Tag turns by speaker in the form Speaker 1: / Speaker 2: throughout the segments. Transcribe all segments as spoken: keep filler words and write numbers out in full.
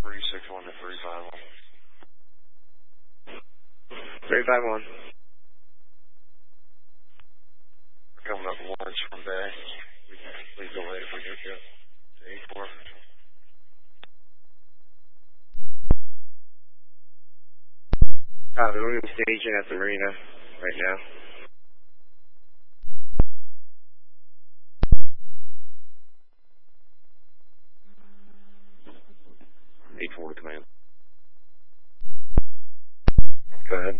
Speaker 1: three six one to three five one.
Speaker 2: three five one.
Speaker 1: We're coming up lunch from Bay. We can please delay if we get you to eight four.
Speaker 2: Uh, we're staging at the marina right now.
Speaker 1: eight four to command.
Speaker 2: Go ahead.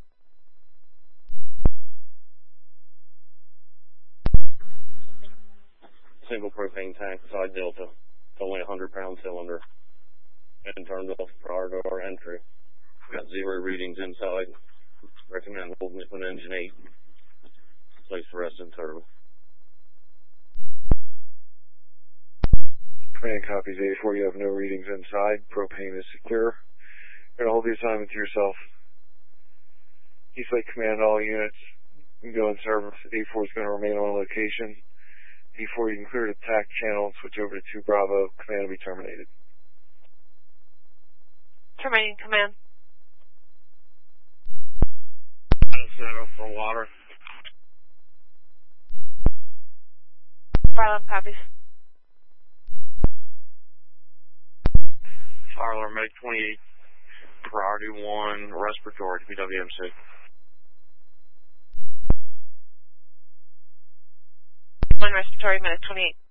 Speaker 1: Single propane tank, side delta. It's only a hundred pound cylinder. And turned off prior to our entry. Got zero readings inside. Recommend holding it when engine eight. Place the rest in turbo.
Speaker 2: Command copies eight four. You have no readings inside. Propane is secure. You're going to hold the assignment to yourself. East Lake Command, all units. You can go in service. eight four is going to remain on location. eight four, you can clear the T A C channel and switch over to two Bravo. Command will be terminated.
Speaker 3: Terminating command.
Speaker 2: Center for water.
Speaker 3: Bravo copies.
Speaker 1: Fire alarm Medic twenty-eight. Priority one, respiratory, P W M C.
Speaker 3: One respiratory, Medic twenty-eight.